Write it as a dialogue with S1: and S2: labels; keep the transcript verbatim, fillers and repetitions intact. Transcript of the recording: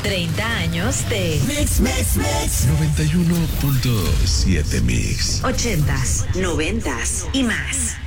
S1: treinta años de
S2: Mix, Mix, Mix.
S3: noventa y uno punto siete Mix.
S1: ochentas, noventas y más.